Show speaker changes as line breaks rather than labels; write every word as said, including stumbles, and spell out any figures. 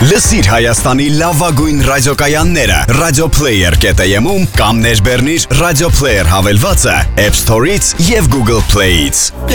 Լսիր Հայաստանի լավագույն ռադիոկայանները Radioplayer կետ am-ում կամ ներբեռնիր Radio Player հավելվածը App Store-ից և Google Play-ից։